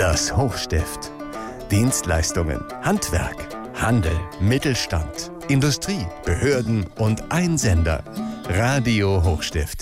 Das Hochstift. Dienstleistungen, Handwerk, Handel, Mittelstand, Industrie, Behörden und Einsender. Radio Hochstift.